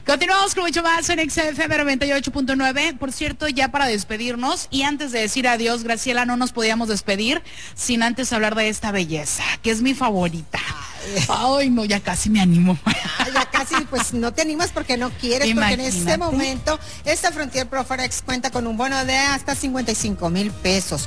Continuamos con mucho más en XFM 98.9. Por cierto, ya para despedirnos y antes de decir adiós, Graciela, no nos podíamos despedir sin antes hablar de esta belleza, que es mi favorita. Ay, no, ya casi me animo. Ya casi, pues no te animas porque no quieres. Imagínate. Porque en este momento esta Frontier Pro Forex cuenta con un bono de hasta 55,000 pesos.